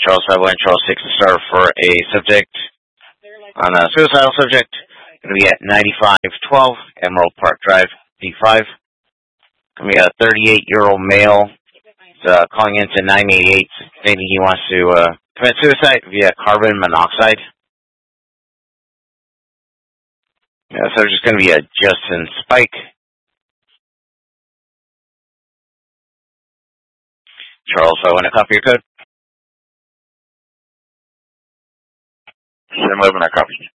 Charles 51, Charles 6 to start for a subject on a suicidal subject. Going to be at 9512 Emerald Park Drive, D5. Going to be a 38-year-old male. He's calling into 988, stating he wants to commit suicide via carbon monoxide. So there's just going to be a Justin Spike. Charles, I want to copy your code. 711, I copy.